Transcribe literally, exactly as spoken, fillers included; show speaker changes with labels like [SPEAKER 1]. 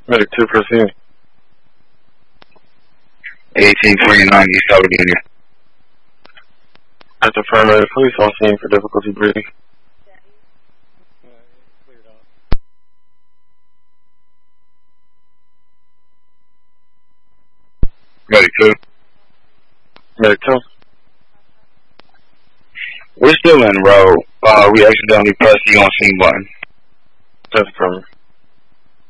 [SPEAKER 1] Medic two, proceed.
[SPEAKER 2] eighteen twenty-nine East Allegheny.
[SPEAKER 1] At the primary police on scene for difficulty breathing.
[SPEAKER 2] Medic two.
[SPEAKER 1] Medic two.
[SPEAKER 2] We're still in road. Uh, we accidentally pressed the on scene button.
[SPEAKER 1] That's the primary.